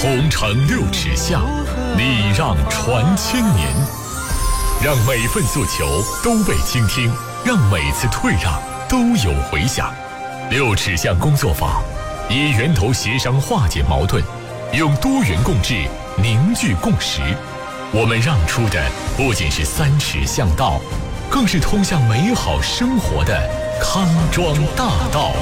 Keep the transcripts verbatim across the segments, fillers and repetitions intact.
红城六尺巷，礼让传千年，让每份诉求都被倾听，让每次退让都有回响。六尺巷工作法以源头协商化解矛盾，用多元共治凝聚共识。我们让出的不仅是三尺巷道，更是通向美好生活的康庄大道。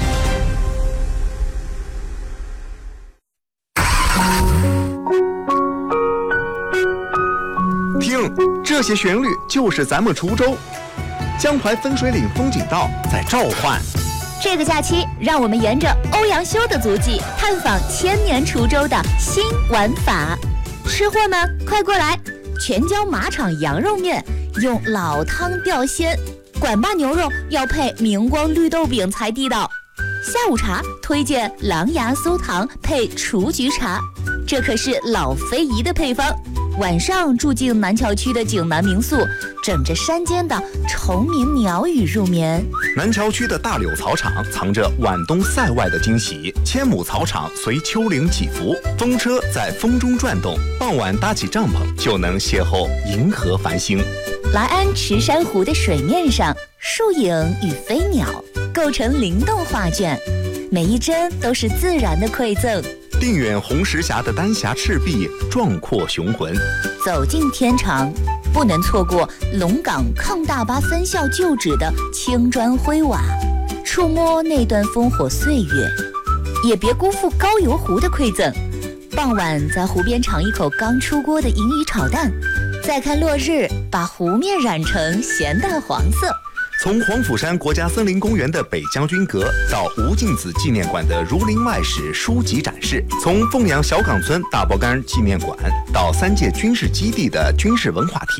听，这些旋律就是咱们滁州江淮分水岭风景道在召唤。 这个假期，让我们沿着欧阳修的足迹，探访千年滁州的新玩法。吃货们，快过来！全椒马场羊肉面用老汤吊鲜，管坝牛肉要配明光绿豆饼才地道。下午茶推荐狼牙酥糖配雏菊茶，这可是老非遗的配方。晚上住进南桥区的景南民宿，枕着山间的虫鸣鸟语入眠。 南桥区的大柳草场藏着皖东塞外的惊喜，千亩草场随丘陵起伏，风车在风中转动，傍晚搭起帐篷就能邂逅银河繁星。 来安池珊瑚的水面上，树影与飞鸟构成灵动画卷，每一帧都是自然的馈赠。 定远红石峡的丹霞赤壁壮阔雄浑， 走进天长，不能错过龙岗抗大巴分校旧址的青砖灰瓦，触摸那段烽火岁月，也别辜负高邮湖的馈赠。傍晚在湖边尝一口刚出锅的银鱼炒蛋，再看落日把湖面染成咸淡黄色。 从黄甫山国家森林公园的北将军阁到吴敬梓纪念馆的儒林外史书籍展示，从凤阳小岗村大包干纪念馆到三届军事基地的军事文化体